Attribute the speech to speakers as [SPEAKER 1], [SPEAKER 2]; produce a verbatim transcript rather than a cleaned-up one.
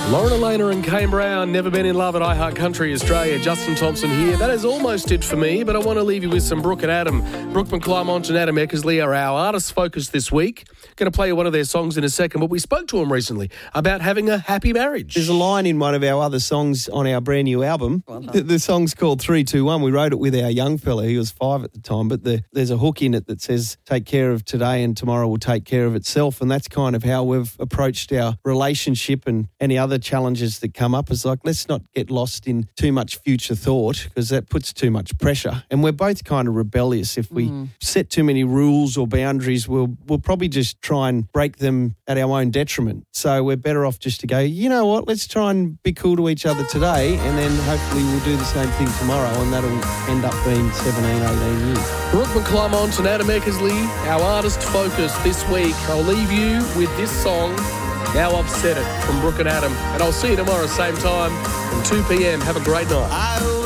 [SPEAKER 1] Lauren Elena and Kane Brown, Never Been in Love at iHeart Country Australia. Justin Thompson here. That is almost it for me, but I want to leave you with some Brooke and Adam. Brooke McClymont and Adam Eckersley are our artist focus this week. Going to play you one of their songs in a second, but we spoke to them recently about having a happy marriage.
[SPEAKER 2] There's a line in one of our other songs on our brand new album. The, the song's called three two one. We wrote it with our young fella. He was five at the time, but the, there's a hook in it that says, take care of today and tomorrow will take care of itself. And that's kind of how we've approached our relationship and any other challenges that come up. Is like, let's not get lost in too much future thought because that puts too much pressure. And we're both kind of rebellious. If we mm. set too many rules or boundaries, we'll we'll probably just try and break them at our own detriment. So we're better off just to go, you know what, let's try and be cool to each other today, and then hopefully we'll do the same thing tomorrow, and that'll end up being seventeen, eighteen years.
[SPEAKER 1] Brooke McClymont and Adam Eckersley, our artist focus this week. I'll leave you with this song, Now I've Said It, from Brooke and Adam. And I'll see you tomorrow, same time, from two p.m. Have a great night. I